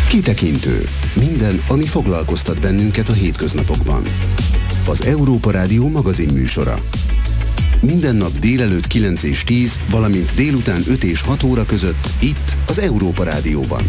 Kitekintő. Minden, ami foglalkoztat bennünket a hétköznapokban. Az Európa Rádió magazinműsora. Minden nap délelőtt 9 és 10, valamint délután 5 és 6 óra között itt az Európa Rádióban.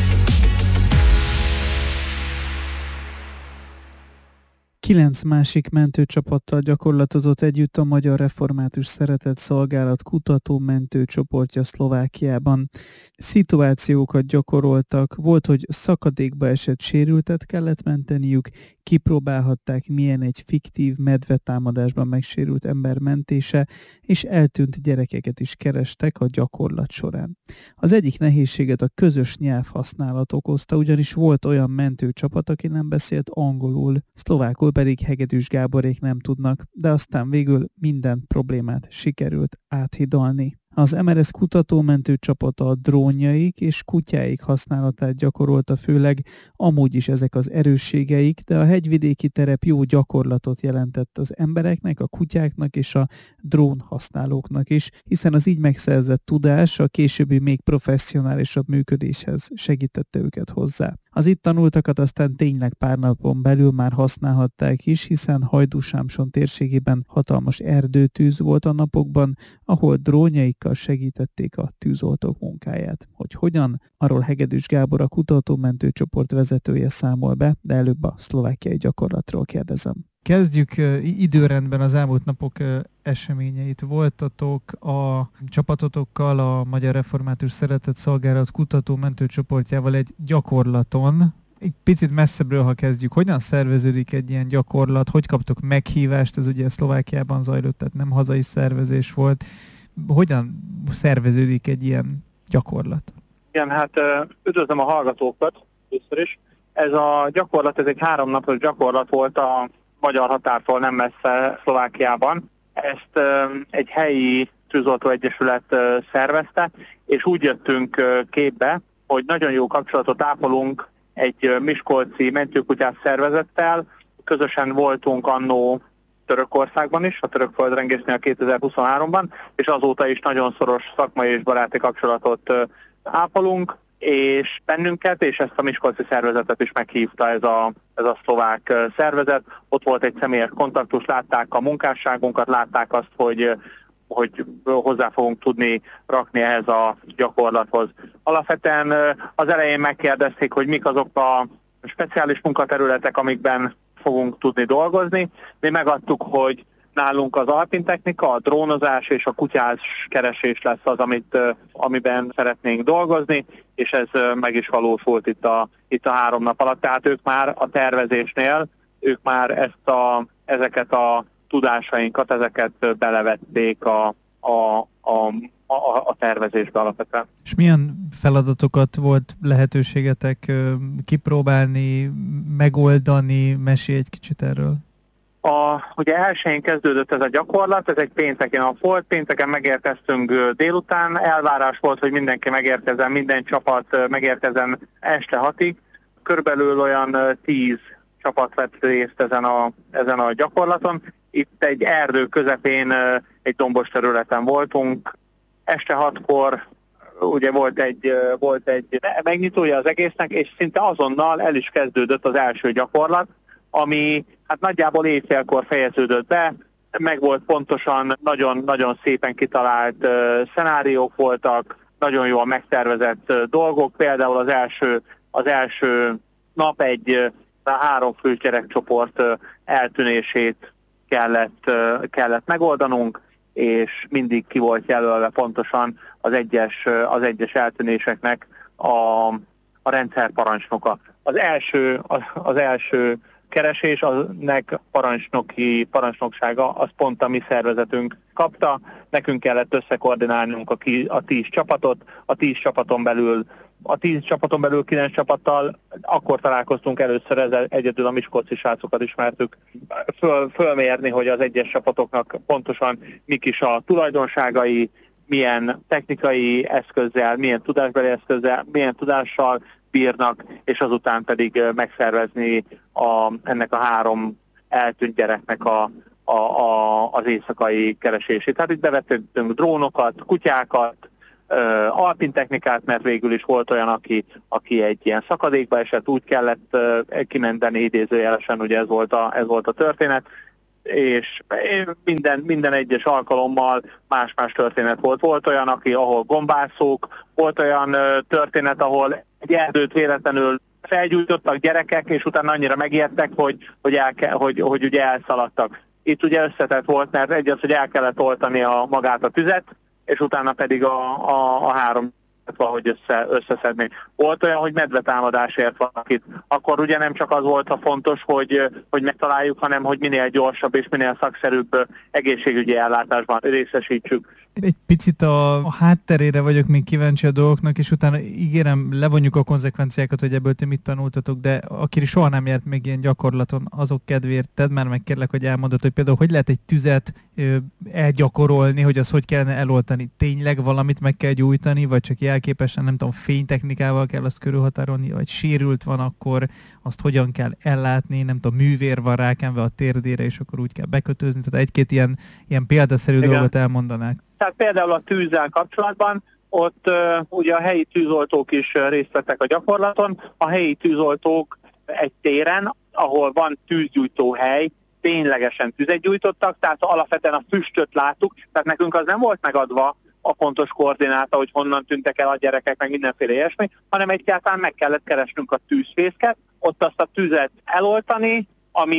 Kilenc másik mentőcsapattal gyakorlatozott együtt a Magyar Református Szeretett Szolgálat kutató mentőcsoportja Szlovákiában. Szituációkat gyakoroltak, volt, hogy szakadékba esett sérültet kellett menteniük, kipróbálhatták, milyen egy fiktív medvetámadásban megsérült ember mentése, és eltűnt gyerekeket is kerestek a gyakorlat során. Az egyik nehézséget a közös nyelvhasználat okozta, ugyanis volt olyan mentőcsapat, aki nem beszélt angolul, szlovákul pedig Hegedűs Gáborék nem tudnak, de aztán végül minden problémát sikerült áthidalni. Az MRS kutatómentő csapata a drónjaik és kutyáik használatát gyakorolta főleg, amúgy is ezek az erősségeik, de a hegyvidéki terep jó gyakorlatot jelentett az embereknek, a kutyáknak és a drón használóknak is, hiszen az így megszerzett tudás a későbbi még professzionálisabb működéshez segítette őket hozzá. Az itt tanultakat aztán tényleg pár napon belül már használhatták is, hiszen Hajdúsámson térségében hatalmas erdőtűz volt a napokban, ahol drónjaikkal segítették a tűzoltók munkáját. Hogy hogyan, arról Hegedűs Gábor, a kutatómentőcsoport vezetője számol be, de előbb a szlovákiai gyakorlatról kérdezem. Kezdjük időrendben az elmúlt napok eseményeit. Voltatok a csapatotokkal, a Magyar Református Szeretett Szolgálat kutató mentőcsoportjával egy gyakorlaton. Egy picit messzebbről, ha kezdjük, hogyan szerveződik egy ilyen gyakorlat, hogy kaptok meghívást, ez ugye Szlovákiában zajlott, tehát nem hazai szervezés volt. Hogyan szerveződik egy ilyen gyakorlat? Igen, hát üdvözlöm a hallgatókat először is. Ez a gyakorlat, ez egy 3 napos gyakorlat volt a magyar határtól nem messze Szlovákiában. Ezt egy helyi tűzoltó egyesület szervezte, és úgy jöttünk képbe, hogy nagyon jó kapcsolatot ápolunk egy miskolci mentőkutyás szervezettel. Közösen voltunk annó Törökországban is, a török földrengésnél 2023-ban, és azóta is nagyon szoros szakmai és baráti kapcsolatot ápolunk, és bennünket, és ezt a miskolci szervezetet is meghívta ez a szlovák szervezet. Ott volt egy személyes kontaktus, látták a munkásságunkat, látták azt, hogy hozzá fogunk tudni rakni ehhez a gyakorlathoz. Alapvetően az elején megkérdezték, hogy mik azok a speciális munkaterületek, amikben fogunk tudni dolgozni. Mi megadtuk, hogy nálunk az alpintechnika, a drónozás és a kutyás keresés lesz az, amiben szeretnénk dolgozni, és ez meg is valósult itt a 3 nap alatt. Tehát ők már a tervezésnél, ők már ezeket a tudásainkat, ezeket belevették a tervezésbe alapvetően. És milyen feladatokat volt lehetőségetek kipróbálni, megoldani? Mesélj egy kicsit erről. Ugye elsőjén kezdődött ez a gyakorlat, ez egy pénteki nap volt, pénteken megérkeztünk délután, elvárás volt, hogy mindenki megérkezzen, minden csapat megérkezzen este 6-ig. Körülbelül olyan 10 csapat vett részt ezen a gyakorlaton. Itt egy erdő közepén, egy dombos területen voltunk. Este 6-kor ugye volt egy megnyitója az egésznek, és szinte azonnal el is kezdődött az első gyakorlat, ami hát nagyjából éjfélkor fejeződött be, meg volt pontosan, nagyon szépen kitalált szenáriók voltak, nagyon jól megtervezett dolgok, például az első nap egy 3 fős gyerekcsoport eltűnését kellett megoldanunk, és mindig ki volt jelölve pontosan az egyes eltűnéseknek a rendszerparancsnoka. Az első keresésnek parancsnoksága az pont a mi szervezetünk kapta. Nekünk kellett összekoordinálnunk a 10 csapatot, a 10 csapaton belül 9 csapattal akkor találkoztunk először, egyedül a miskolci srácokat ismertük fölmérni, hogy az egyes csapatoknak pontosan mik is a tulajdonságai, milyen technikai eszközzel, milyen tudásbeli eszközzel, milyen tudással bírnak, és azután pedig megszervezni ennek a 3 eltűnt gyereknek az éjszakai keresését. Tehát itt bevettünk drónokat, kutyákat, alpin technikát, mert végül is volt olyan, aki egy ilyen szakadékba esett, úgy kellett kimenteni idézőjelesen, ugye ez volt a történet, és minden egyes alkalommal más-más történet volt. Volt olyan, ahol gombászók, volt olyan történet, ahol egy erdőt véletlenül felgyújtottak gyerekek, és utána annyira megijedtek, hogy ugye elszaladtak. Itt ugye összetett volt, mert egy az, hogy el kellett oltani magát a tüzet, és utána pedig a három valahogy összeszedni. Volt olyan, hogy medvetámadásért valakit. Akkor ugye nem csak az volt a fontos, hogy megtaláljuk, hanem hogy minél gyorsabb és minél szakszerűbb egészségügyi ellátásban részesítsük. Egy picit a hátterére vagyok még kíváncsi a dolgoknak, és utána ígérem, levonjuk a konzekvenciákat, hogy ebből ti mit tanultatok, de aki soha nem járt még ilyen gyakorlaton, azok kedvéért tedd már meg, kérlek, hogy elmondod, hogy például hogy lehet egy tüzet elgyakorolni, hogy az hogy kellene eloltani. Tényleg valamit meg kell gyújtani, vagy csak jelképesen, nem tudom, fénytechnikával kell azt körülhatárolni, vagy sérült van, akkor azt hogyan kell ellátni, nem tudom, művér van rákenve a térdére, és akkor úgy kell bekötözni. Tehát egy-két ilyen példaszerű dolgot elmondanák. Tehát például a tűzzel kapcsolatban, ott ugye a helyi tűzoltók is részt vettek a gyakorlaton. A helyi tűzoltók egy téren, ahol van tűzgyújtó hely, ténylegesen tüzet gyújtottak, tehát alapvetően a füstöt láttuk, tehát nekünk az nem volt megadva a pontos koordináta, hogy honnan tűntek el a gyerekek, meg mindenféle ilyesmi, hanem egyáltalán meg kellett keresnünk a tűzfészket, ott azt a tüzet eloltani,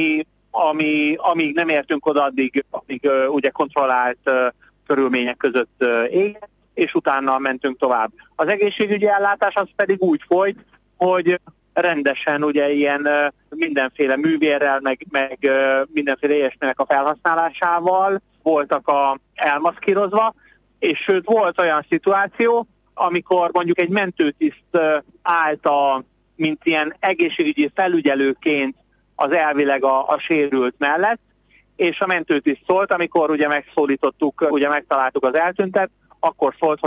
amíg nem értünk oda, addig ugye kontrollált körülmények között élt, és utána mentünk tovább. Az egészségügyi ellátás az pedig úgy folyt, hogy rendesen ugye ilyen mindenféle művérrel, meg mindenféle ilyesminek a felhasználásával voltak elmaszkírozva, és sőt volt olyan szituáció, amikor mondjuk egy mentőtiszt állt mint ilyen egészségügyi felügyelőként az elvileg a sérült mellett, és a mentőtiszt szólt, amikor ugye megszólítottuk, ugye megtaláltuk az eltüntet, akkor szólt,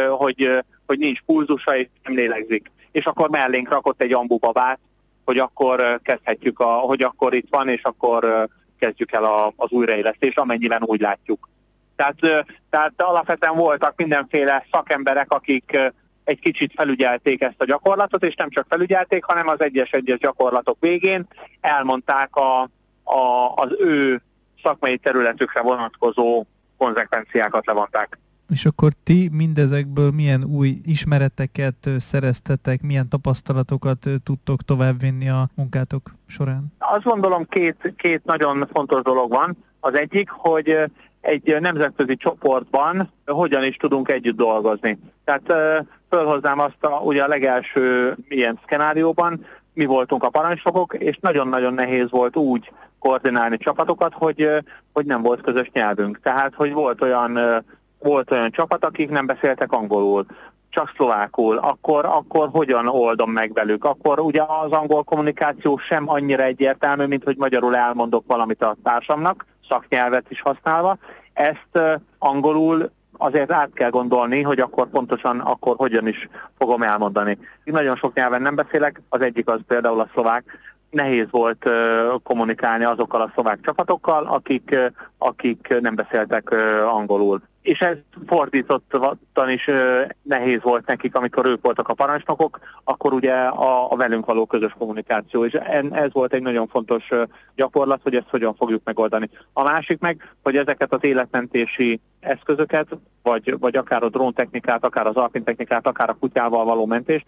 hogy nincs pulzusa és nem lélegzik. És akkor mellénk rakott egy ambubabát, hogy akkor kezdhetjük, hogy akkor itt van, és akkor kezdjük el az újraélesztést, amennyiben úgy látjuk. Tehát alapvetően voltak mindenféle szakemberek, akik egy kicsit felügyelték ezt a gyakorlatot, és nem csak felügyelték, hanem az egyes gyakorlatok végén elmondták az ő szakmai területükre vonatkozó konzekvenciákat levonták. És akkor ti mindezekből milyen új ismereteket szereztetek, milyen tapasztalatokat tudtok továbbvinni a munkátok során? Azt gondolom, két nagyon fontos dolog van. Az egyik, hogy egy nemzetközi csoportban hogyan is tudunk együtt dolgozni. Tehát fölhoznám azt ugye a legelső ilyen szkenárióban, mi voltunk a parancsnokok, és nagyon-nagyon nehéz volt úgy koordinálni csapatokat, hogy nem volt közös nyelvünk. Tehát, hogy volt olyan csapat, akik nem beszéltek angolul, csak szlovákul, akkor hogyan oldom meg velük? Akkor ugye az angol kommunikáció sem annyira egyértelmű, mint hogy magyarul elmondok valamit a társamnak, szaknyelvet is használva. Ezt angolul azért át kell gondolni, hogy akkor pontosan hogyan is fogom elmondani. Nagyon sok nyelven nem beszélek, az egyik az például a szlovák. Nehéz volt kommunikálni azokkal a szlovák csapatokkal, akik nem beszéltek angolul. És ez fordítottan is nehéz volt nekik, amikor ők voltak a parancsnokok, akkor ugye a velünk való közös kommunikáció. És ez volt egy nagyon fontos gyakorlat, hogy ezt hogyan fogjuk megoldani. A másik meg, hogy ezeket az életmentési eszközöket, vagy akár a dróntechnikát, akár az alpin technikát, akár a kutyával való mentést,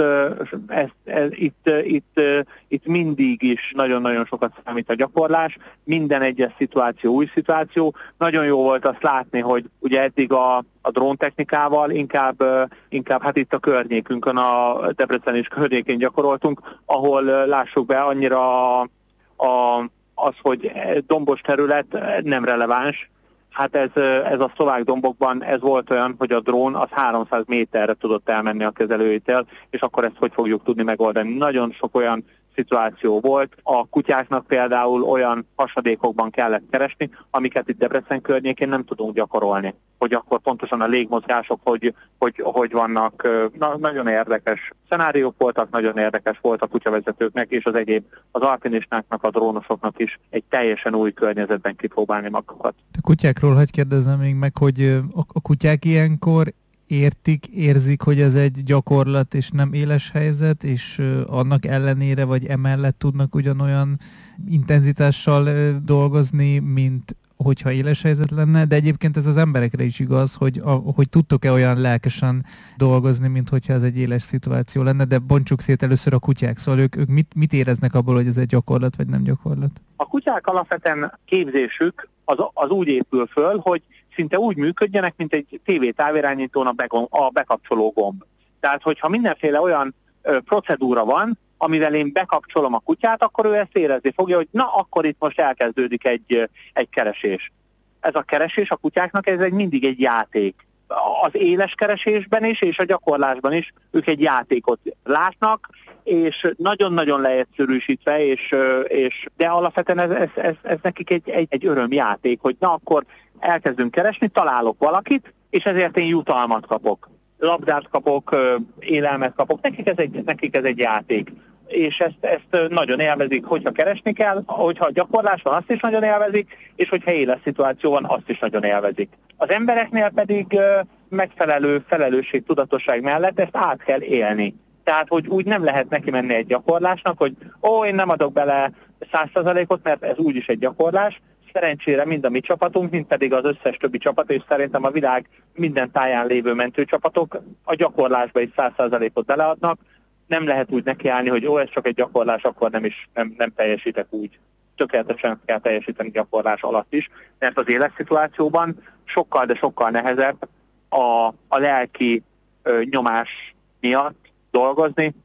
itt mindig is nagyon-nagyon sokat számít a gyakorlás, minden egyes szituáció új szituáció. Nagyon jó volt azt látni, hogy ugye eddig a dróntechnikával inkább hát itt a környékünkön, a Debrecen és környékén gyakoroltunk, ahol lássuk be annyira az, hogy dombos terület nem releváns. Hát ez a szlovák dombokban ez volt olyan, hogy a drón az 300 méterre tudott elmenni a kezelőitől, és akkor ezt hogy fogjuk tudni megoldani. Nagyon sok olyan szituáció volt. A kutyáknak például olyan hasadékokban kellett keresni, amiket itt Debrecen környékén nem tudunk gyakorolni. Hogy akkor pontosan a légmozgások hogy vannak. Nagyon érdekes szenáriók voltak, nagyon érdekes volt a kutyavezetőknek és az alpinistáknak, a drónosoknak is egy teljesen új környezetben kipróbálni magukat. A kutyákról hadd kérdezzem még meg, hogy a kutyák ilyenkor érzik, hogy ez egy gyakorlat és nem éles helyzet, és annak ellenére vagy emellett tudnak ugyanolyan intenzitással dolgozni, mint hogyha éles helyzet lenne, de egyébként ez az emberekre is igaz, hogy tudtok-e olyan lelkesen dolgozni, mint hogyha ez egy éles szituáció lenne, de bontsuk szét először a kutyák, szóval ők mit éreznek abból, hogy ez egy gyakorlat, vagy nem gyakorlat? A kutyák alapvetően képzésük az úgy épül föl, hogy szinte úgy működjenek, mint egy tévétávirányítón a bekapcsoló gomb. Tehát, hogyha mindenféle olyan procedúra van, amivel én bekapcsolom a kutyát, akkor ő ezt érezni fogja, hogy na, akkor itt most elkezdődik egy keresés. Ez a keresés a kutyáknak, ez mindig egy játék. Az éles keresésben is, és a gyakorlásban is ők egy játékot látnak, és nagyon-nagyon leegyszerűsítve, de alapvetően ez nekik egy örömjáték, hogy na, akkor elkezdünk keresni, találok valakit, és ezért én jutalmat kapok. Labdát kapok, élelmet kapok, nekik ez egy játék. És ezt nagyon élvezik, hogyha keresni kell, hogyha gyakorlás van, azt is nagyon élvezik, és hogyha éles szituáció van, azt is nagyon élvezik. Az embereknél pedig megfelelő felelősségtudatosság mellett ezt át kell élni. Tehát, hogy úgy nem lehet neki menni egy gyakorlásnak, hogy én nem adok bele 100%-ot, mert ez úgyis egy gyakorlás. Szerencsére mind a mi csapatunk, mind pedig az összes többi csapat, és szerintem a világ minden táján lévő mentőcsapatok a gyakorlásba is 100%-ot beleadnak. Nem lehet úgy nekiállni, hogy ez csak egy gyakorlás, akkor nem teljesítek úgy. Tökéletesen kell teljesíteni gyakorlás alatt is, mert az életszituációban sokkal, de sokkal nehezebb a lelki nyomás miatt dolgozni,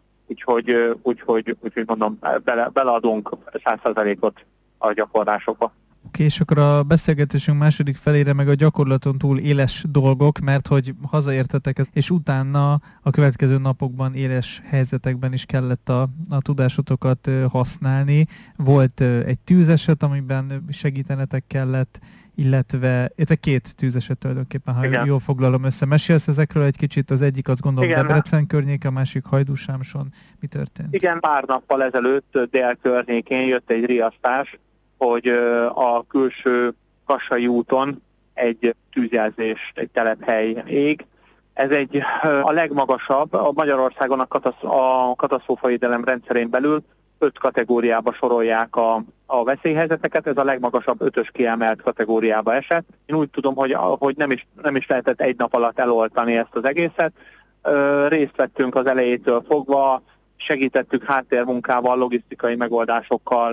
úgyhogy mondom, beleadunk 100%-ot a gyakorlásokba. Oké, és akkor a beszélgetésünk második felére meg a gyakorlaton túl éles dolgok, mert hogy hazaértetek, és utána a következő napokban éles helyzetekben is kellett a tudásotokat használni. Volt egy tűzeset, amiben segítenetek kellett, illetve 2 tűzeset tulajdonképpen, ha igen, jól foglalom össze. Mesélsz ezekről egy kicsit? Az egyik azt gondolom Debrecen környéke, a másik Hajdúsámson. Mi történt? Igen, pár nappal ezelőtt dél környékén jött egy riasztás, hogy a külső Kassai úton egy tűzjelzés, egy telephely ég. Ez a legmagasabb, a Magyarországon a katasztrófavédelem rendszerén belül 5 kategóriába sorolják a veszélyhelyzeteket, ez a legmagasabb 5-ös kiemelt kategóriába esett. Én úgy tudom, hogy nem is lehetett egy nap alatt eloltani ezt az egészet. Részt vettünk az elejétől fogva, segítettük háttérmunkával, logisztikai megoldásokkal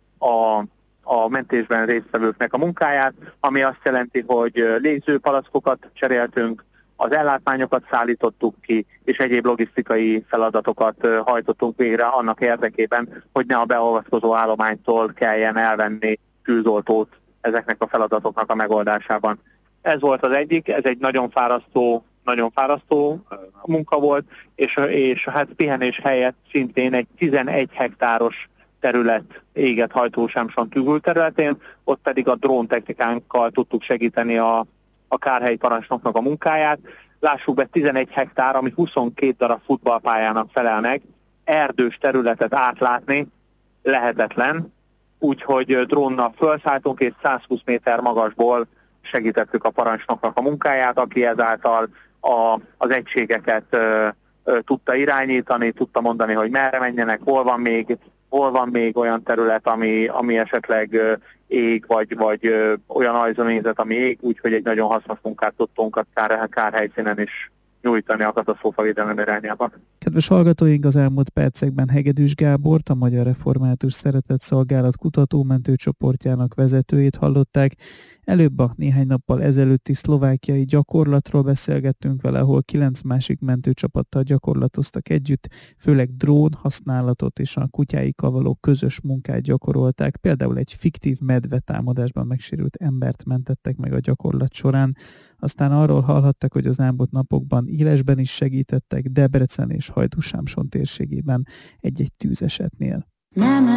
a mentésben résztvevőknek a munkáját, ami azt jelenti, hogy légzőpalackokat cseréltünk, az ellátmányokat szállítottuk ki, és egyéb logisztikai feladatokat hajtottunk végre annak érdekében, hogy ne a beavatkozó állománytól kelljen elvenni tűzoltót ezeknek a feladatoknak a megoldásában. Ez volt az egyik, ez egy nagyon fárasztó munka volt, és hát pihenés helyett szintén egy 11 hektáros terület égett Hajdúsámson tűzülterületén, ott pedig a dróntechnikánkkal tudtuk segíteni a kárhelyi parancsnoknak a munkáját. Lássuk be, 11 hektár, ami 22 darab futballpályának felel meg, erdős területet átlátni lehetetlen, úgyhogy drónnal felszálltunk, és 120 méter magasból segítettük a parancsnoknak a munkáját, aki ezáltal az egységeket tudta irányítani, tudta mondani, hogy merre menjenek, hol van még olyan terület, ami esetleg ég, vagy olyan ajzónézet, ami ég, úgyhogy egy nagyon hasznos munkát tudtunk a kárhelyszínen is nyújtani a katasztrófavédelem irányában. Kedves hallgatóink, az elmúlt percekben Hegedűs Gábort, a Magyar Református Szeretett Szolgálat kutatómentő csoportjának vezetőjét hallották. Előbb a néhány nappal ezelőtti szlovákiai gyakorlatról beszélgettünk vele, ahol 9 másik mentőcsapattal gyakorlatoztak együtt, főleg drón használatot és a kutyáikkal való közös munkát gyakorolták. Például egy fiktív medvetámadásban megsérült embert mentettek meg a gyakorlat során. Aztán arról hallhattak, hogy az elmúlt napokban élesben is segítettek Debrecen és Hajdúsámson térségében egy-egy tűzesetnél.